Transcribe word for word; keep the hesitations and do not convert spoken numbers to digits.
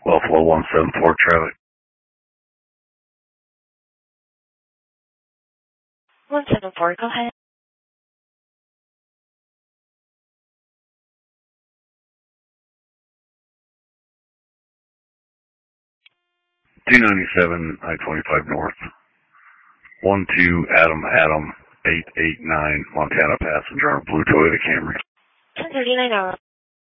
Buffalo one seven four traffic. one seven four, go ahead. two ninety-seven I twenty-five North. one two Adam Adam eight eight nine Montana passenger on a blue Toyota Camry. ten thirty-nine hours.